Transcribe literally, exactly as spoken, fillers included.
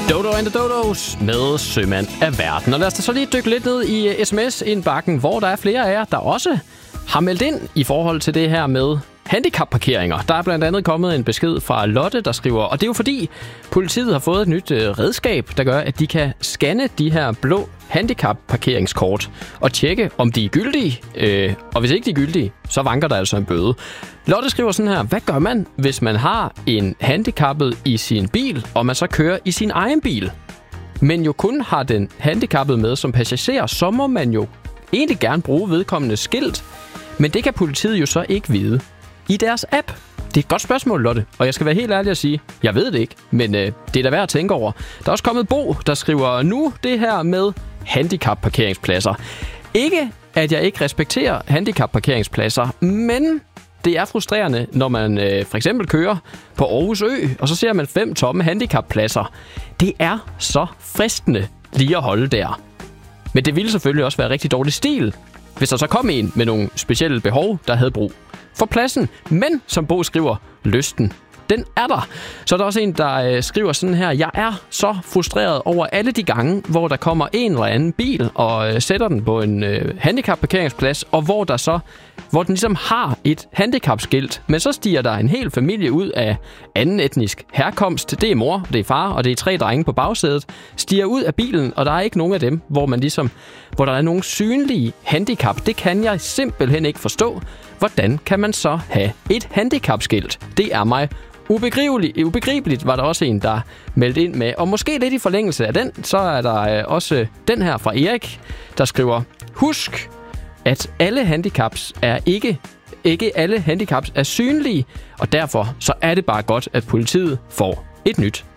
Dodo and the Dodos med Sømand af Verden. Og lad os da så lige dykke lidt ned i sms-indbakken, hvor der er flere af jer, der også har meldt ind i forhold til det her med handicapparkeringer. Der er blandt andet kommet en besked fra Lotte, der skriver, og det er jo fordi politiet har fået et nyt øh, redskab, der gør, at de kan scanne de her blå handicapparkeringskort og tjekke, om de er gyldige. Øh, og hvis ikke de er gyldige, så vanker der altså en bøde. Lotte skriver sådan her, hvad gør man, hvis man har en handicappet i sin bil, og man så kører i sin egen bil, men jo kun har den handicappede med som passager, så må man jo egentlig gerne bruge vedkommende skilt, men det kan politiet jo så ikke vide i deres app. Det er et godt spørgsmål, Lotte, og jeg skal være helt ærlig at sige, jeg ved det ikke, men øh, det er da værd at tænke over. Der er også kommet Bo, der skriver, nu det her med handicapparkeringspladser. Ikke, at jeg ikke respekterer handicapparkeringspladser, men det er frustrerende, når man øh, for eksempel kører på Aarhus Ø, og så ser man fem tomme handicappladser. Det er så fristende lige at holde der. Men det ville selvfølgelig også være rigtig dårlig stil, hvis der så kom en med nogle specielle behov, der havde brug for pladsen. Men, som Bo skriver, lysten, den er der. Så er der også en, der øh, skriver sådan her, jeg er så frustreret over alle de gange, hvor der kommer en eller anden bil og øh, sætter den på en øh, handicapparkeringsplads, og hvor der så, hvor den ligesom har et handicapskilt, men så stiger der en hel familie ud af anden etnisk herkomst. Det er mor, det er far, og det er tre drenge på bagsædet, stiger ud af bilen, og der er ikke nogen af dem, hvor man ligesom, hvor der er nogle synlige handicap. Det kan jeg simpelthen ikke forstå. Hvordan kan man så have et handicapskilt? Det er mig ubegribeligt. Ubegribeligt var der også en, der meldte ind med. Og måske lidt i forlængelse af den, så er der øh, også den her fra Erik, der skriver, husk, at alle handicaps er ikke, ikke alle handicaps er synlige, og derfor så er det bare godt, at politiet får et nyt